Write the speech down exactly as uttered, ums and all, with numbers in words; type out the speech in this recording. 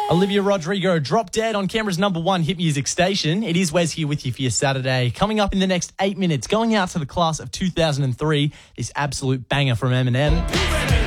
Olivia Rodrigo, Drop Dead on Canberra's number one hit music station. It is Wes here with you for your Saturday. Coming up in the next eight minutes, going out to the class of two thousand three, this absolute banger from Eminem.